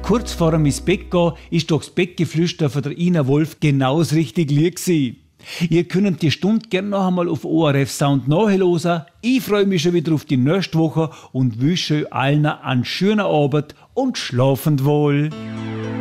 Kurz vor dem ins Bett gehen, ist doch das Bettgeflüster von der Ina Wolf genau das richtige Lied gewesen. Ihr könnt die Stunde gerne noch einmal auf ORF Sound nachhören. Ich freue mich schon wieder auf die nächste Woche und wünsche euch allen einen schönen Abend und schlafend wohl.